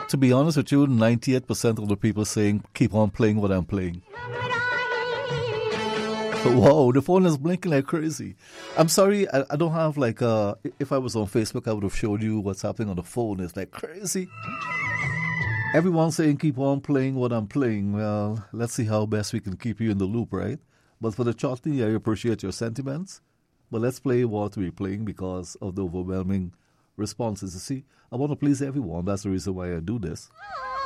To be honest with you, 98% of the people saying, keep on playing what I'm playing. Wow, the phone is blinking like crazy. I'm sorry, I don't have like, if I was on Facebook, I would have showed you what's happening on the phone. It's like crazy. Everyone's saying, keep on playing what I'm playing. Well, let's see how best we can keep you in the loop, right? But for the chutney, I appreciate your sentiments. But let's play what we're playing because of the overwhelming responses. You see, I want to please everyone. That's the reason why I do this.